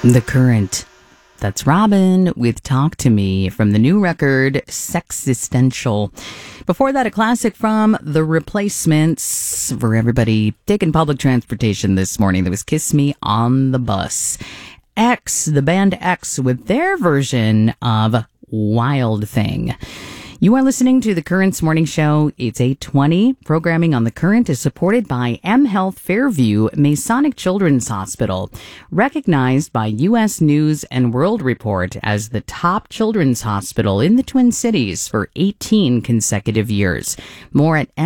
The Current. That's Robin with Talk to Me from the new record Sexistential. Before that, a classic from The Replacements for everybody taking public transportation this morning. That was Kiss Me on the Bus. X, the band X, with their version of Wild Thing. You are listening to The Current's morning show. It's 8:20. Programming on The Current is supported by M Health Fairview Masonic Children's Hospital, recognized by U.S. News and World Report as the top children's hospital in the Twin Cities for 18 consecutive years. More at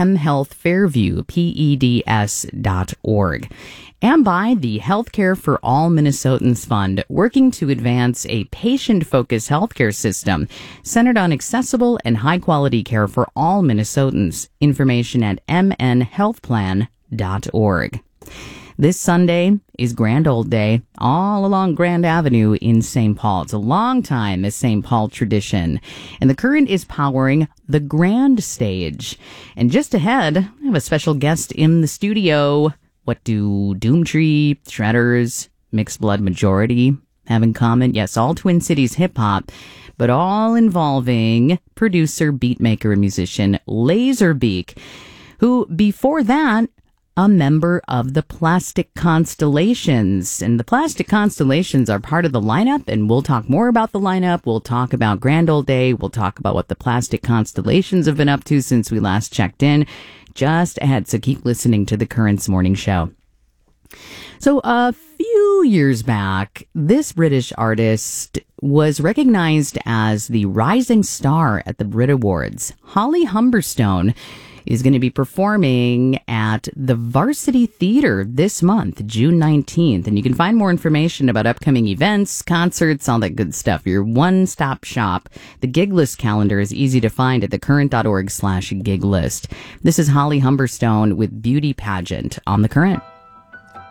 mhealthfairviewpeds.org. And by the Healthcare for All Minnesotans Fund, working to advance a patient-focused healthcare system centered on accessible and high-quality care for all Minnesotans. Information at mnhealthplan.org. This Sunday is Grand Old Day all along Grand Avenue in St. Paul. It's a long time as St. Paul tradition. And The Current is powering the Grand Stage. And just ahead, I have a special guest in the studio. What do Doomtree, Shredders, Mixed Blood Majority have in common? Yes, all Twin Cities hip-hop, but all involving producer, beatmaker, and musician Laserbeak, who, before that, a member of the Plastic Constellations. And the Plastic Constellations are part of the lineup, and we'll talk more about the lineup. We'll talk about Grand Old Day. We'll talk about what the Plastic Constellations have been up to since we last checked in. Just ahead, so keep listening to The Current's morning show. So a few years back, this British artist was recognized as the rising star at the Brit Awards. Holly Humberstone is going to be performing at the Varsity Theater this month, June 19th. And you can find more information about upcoming events, concerts, all that good stuff. Your one-stop shop. The gig list calendar is easy to find at thecurrent.org/gig list. This is Holly Humberstone with Beauty Pageant on The Current.